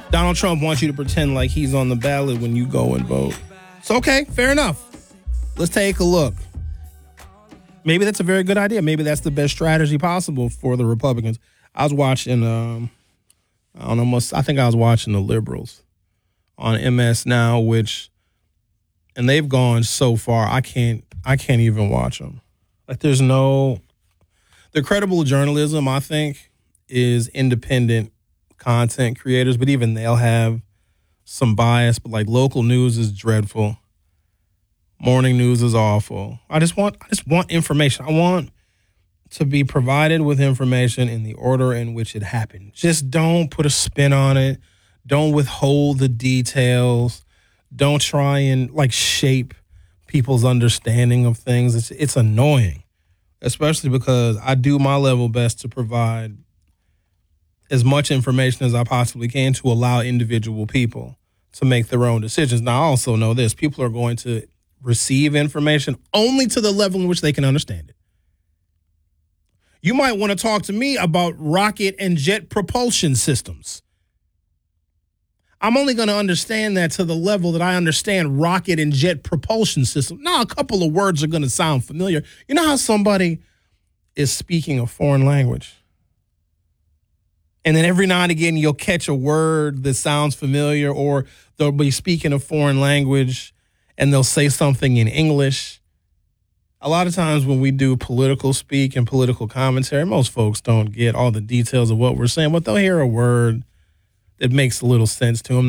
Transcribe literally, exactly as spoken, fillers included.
Donald Trump wants you to pretend like he's on the ballot when you go and vote. So, okay, fair enough. Let's take a look. Maybe that's a very good idea. Maybe that's the best strategy possible for the Republicans. I was watching, um, I don't know, most, I think I was watching the Liberals on M S Now, which, and they've gone so far, I can't, I can't even watch them. Like, there's no, the credible journalism, I think, is independent content creators, but even they'll have some bias. But like, local news is dreadful. Morning news is awful. I just want I just want information. I want to be provided with information in the order in which it happened. Just don't put a spin on it. Don't withhold the details. Don't try and like shape people's understanding of things. It's it's annoying, especially because I do my level best to provide as much information as I possibly can to allow individual people to make their own decisions. Now, I also know this. People are going to receive information only to the level in which they can understand it. You might want to talk to me about rocket and jet propulsion systems. I'm only going to understand that to the level that I understand rocket and jet propulsion system. Now, a couple of words are going to sound familiar. You know how somebody is speaking a foreign language, and then every now and again you'll catch a word that sounds familiar, or they'll be speaking a foreign language and they'll say something in English. A lot of times when we do political speak and political commentary, most folks don't get all the details of what we're saying, but they'll hear a word that makes a little sense to them.